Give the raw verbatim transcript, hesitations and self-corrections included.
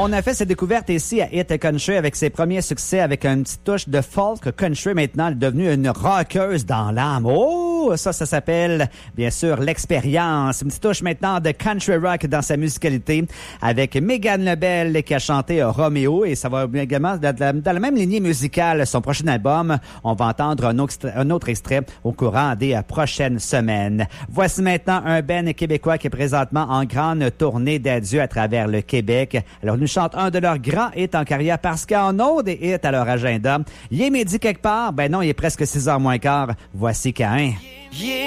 On a fait ses découvertes ici à Hit Country avec ses premiers succès avec une petite touche de folk country. Maintenant, elle est devenue une rockeuse dans l'âme. Oh, ça, ça s'appelle, bien sûr, l'expérience. Une petite touche maintenant de country rock dans sa musicalité avec Megan Lebel qui a chanté Roméo et ça va également dans la, dans la même lignée musicale. Son prochain album, on va entendre un autre, un autre extrait au courant des prochaines semaines. Voici maintenant un band québécois qui est présentement en grande tournée d'adieu à travers le Québec. Alors, nous chante un de leurs grands hits en carrière parce qu'en ont des hits à leur agenda. Il est midi quelque part? Ben non, il est presque six heures moins quart. Voici Caïn. Yeah.